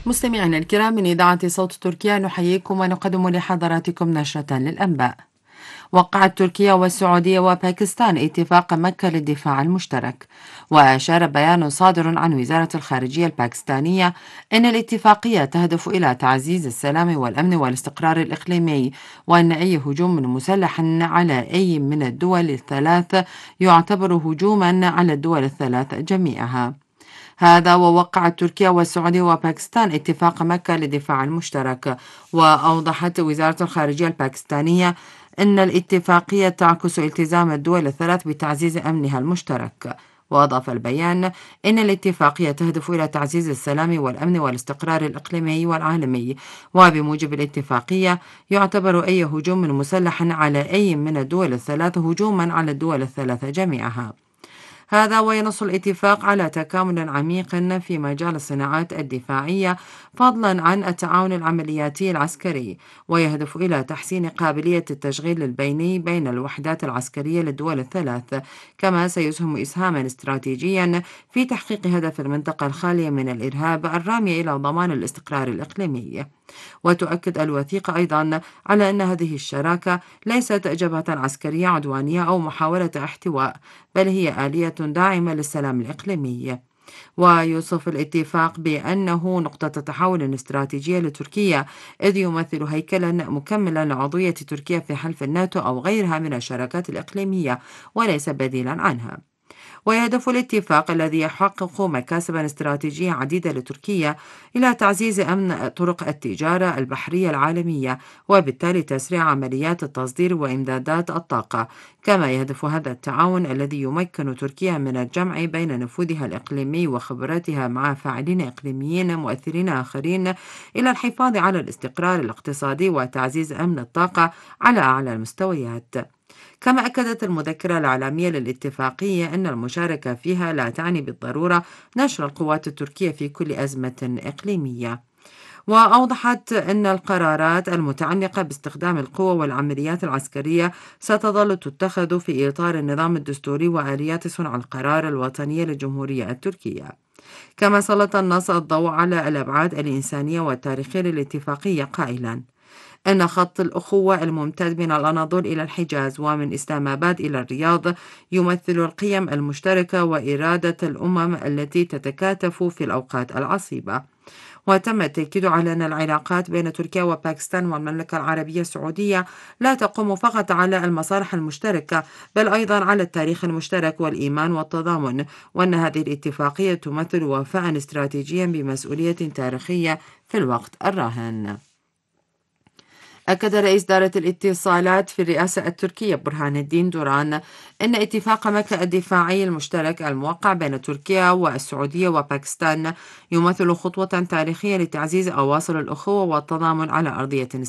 مستمعينا الكرام من إذاعة صوت تركيا نحييكم ونقدم لحضراتكم نشرة للأنباء. وقعت تركيا والسعودية وباكستان اتفاق مكة للدفاع المشترك. وأشار بيان صادر عن وزارة الخارجية الباكستانية أن الاتفاقية تهدف إلى تعزيز السلام والأمن والاستقرار الإقليمي، وأن أي هجوم مسلح على أي من الدول الثلاث يعتبر هجوما على الدول الثلاث جميعها. هذا ووقعت تركيا والسعودية وباكستان اتفاق مكة للدفاع المشترك. وأوضحت وزارة الخارجية الباكستانية أن الاتفاقية تعكس التزام الدول الثلاث بتعزيز أمنها المشترك. وأضاف البيان إن الاتفاقية تهدف إلى تعزيز السلام والأمن والاستقرار الإقليمي والعالمي، وبموجب الاتفاقية يعتبر أي هجوم مسلح على أي من الدول الثلاث هجوما على الدول الثلاث جميعها. هذا وينص الاتفاق على تكامل عميق في مجال الصناعات الدفاعية فضلا عن التعاون العملياتي العسكري، ويهدف إلى تحسين قابلية التشغيل البيني بين الوحدات العسكرية للدول الثلاث، كما سيسهم إسهاما استراتيجيا في تحقيق هدف المنطقة الخالية من الإرهاب الرامية إلى ضمان الاستقرار الإقليمي. وتؤكد الوثيقة أيضا على أن هذه الشراكة ليست جبهة عسكرية عدوانية أو محاولة احتواء، بل هي آلية داعمة للسلام الإقليمي. ويوصف الاتفاق بأنه نقطة تحول استراتيجية لتركيا، إذ يمثل هيكلا مكملا لعضوية تركيا في حلف الناتو أو غيرها من الشراكات الإقليمية، وليس بديلا عنها. ويهدف الاتفاق الذي يحقق مكاسب استراتيجية عديدة لتركيا إلى تعزيز أمن طرق التجارة البحرية العالمية، وبالتالي تسريع عمليات التصدير وإمدادات الطاقة. كما يهدف هذا التعاون الذي يمكن تركيا من الجمع بين نفوذها الإقليمي وخبراتها مع فاعلين إقليميين مؤثرين آخرين إلى الحفاظ على الاستقرار الاقتصادي وتعزيز أمن الطاقة على أعلى المستويات. كما أكدت المذكرة الإعلامية للاتفاقية أن المشاركة فيها لا تعني بالضرورة نشر القوات التركية في كل أزمة إقليمية. وأوضحت أن القرارات المتعلقة باستخدام القوة والعمليات العسكرية ستظل تتخذ في إطار النظام الدستوري وآليات صنع القرار الوطنية للجمهورية التركية. كما سلط النص الضوء على الأبعاد الإنسانية والتاريخية للاتفاقية قائلا أن خط الأخوة الممتد من الأناضول إلى الحجاز ومن إسلام آباد إلى الرياض يمثل القيم المشتركة وإرادة الأمم التي تتكاتف في الأوقات العصيبة. وتم التأكيد على أن العلاقات بين تركيا وباكستان والمملكة العربية السعودية لا تقوم فقط على المصالح المشتركة، بل أيضا على التاريخ المشترك والإيمان والتضامن، وأن هذه الاتفاقية تمثل وفاء استراتيجيا بمسؤولية تاريخية في الوقت الراهن. أكد رئيس دائرة الاتصالات في الرئاسة التركية برهان الدين دوران أن اتفاق مكة الدفاعي المشترك الموقع بين تركيا والسعودية وباكستان يمثل خطوة تاريخية لتعزيز أواصر الأخوة والتضامن على أرضية